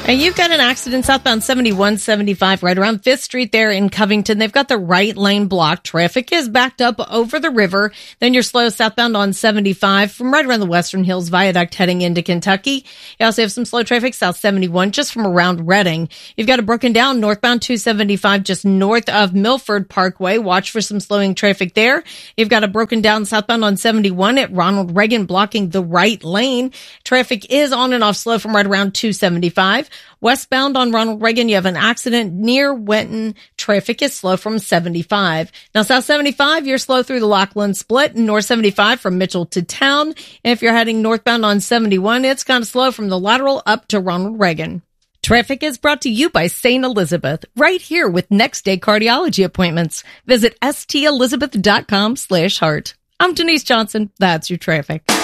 And you've got an accident southbound 7175 right around 5th Street there in Covington. They've got the right lane blocked. Traffic is backed up over the river. Then you're slow southbound on 75 from right around the Western Hills Viaduct heading into Kentucky. You also have some slow traffic south 71 just from around Reading. You've got a broken down northbound 275 just north of Milford Parkway. Watch for some slowing traffic there. You've got a broken down southbound on 71 at Ronald Reagan blocking the right lane. Traffic is on and off slow from right around 275. Westbound on Ronald Reagan, you have an accident near Wenton. Traffic is slow from 75. Now, South 75, you're slow through the Lachlan Split, and North 75 from Mitchell to Town. And if you're heading northbound on 71, it's kind of slow from the lateral up to Ronald Reagan. Traffic is brought to you by St. Elizabeth, right here with next day cardiology appointments. Visit stelizabeth.com/heart. I'm Denise Johnson. That's your traffic.